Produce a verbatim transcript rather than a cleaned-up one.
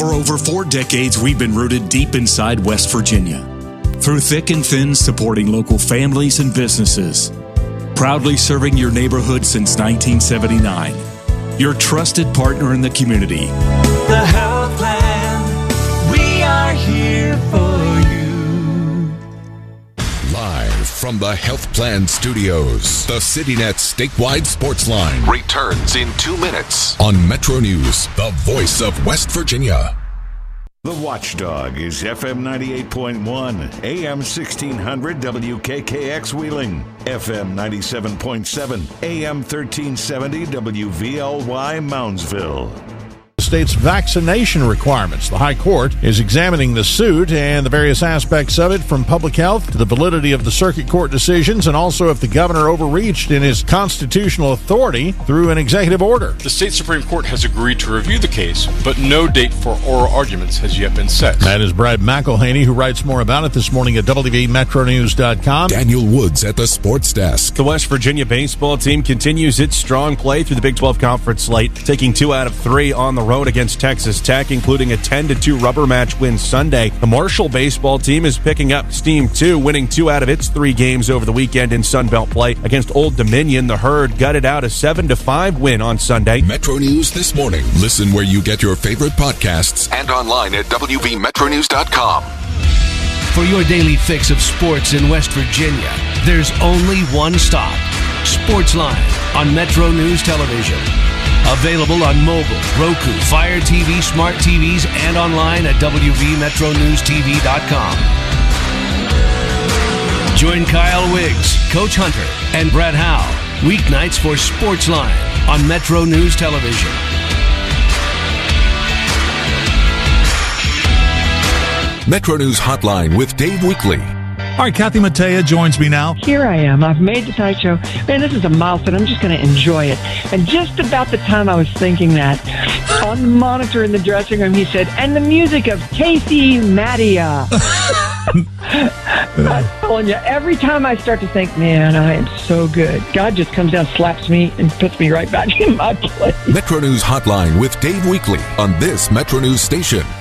For over four decades, we've been rooted deep inside West Virginia. Through thick and thin, supporting local families and businesses. Proudly serving your neighborhood since nineteen seventy-nine. Your trusted partner in the community. The Health Plan, we are here for you. Live from the Health Plan Studios, the CityNet statewide sports line returns in two minutes on Metro News, the voice of West Virginia. The Watchdog is F M ninety-eight point one, A M sixteen hundred W K K X Wheeling, F M ninety-seven point seven, A M thirteen seventy W V L Y Moundsville. State's vaccination requirements. The High Court is examining the suit and the various aspects of it, from public health to the validity of the circuit court decisions, and also if the governor overreached in his constitutional authority through an executive order. The state Supreme Court has agreed to review the case, but no date for oral arguments has yet been set. That is Brad McElhaney, who writes more about it this morning at W V Metro News dot com. Daniel Woods at the sports desk. The West Virginia baseball team continues its strong play through the Big twelve Conference slate, taking two out of three on the road against Texas Tech, including a ten to two rubber match win Sunday. The Marshall baseball team is picking up steam too, winning two out of its three games over the weekend in Sun Belt play. Against Old Dominion, the Herd gutted out a seven to five win on Sunday. Metro News This Morning. Listen where you get your favorite podcasts and online at W V Metro News dot com. For your daily fix of sports in West Virginia, there's only one stop. Sportsline on Metro News Television. Available on mobile, Roku, Fire T V, smart T Vs, and online at W V Metro News T V dot com. Join Kyle Wiggs, Coach Hunter, and Brett Howe weeknights for Sportsline on Metro News Television. Metro News Hotline with Dave Weekly. All right, Kathy Mattea joins me now. Here I am. I've made the Tonight Show. Man, this is a milestone. I'm just going to enjoy it. And just about the time I was thinking that, on the monitor in the dressing room, he said, and the music of Casey Mattea. I'm telling you, every time I start to think, man, I am so good, God just comes down, slaps me, and puts me right back in my place. Metro News Hotline with Dave Weekly on this Metro News station.